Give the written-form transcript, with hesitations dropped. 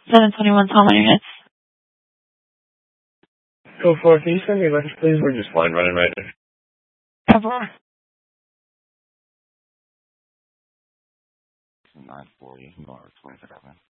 721 Tom on your hits. Go for it. Can you send me a message, please? We're just fine running right now. 10-4. 940, north 27.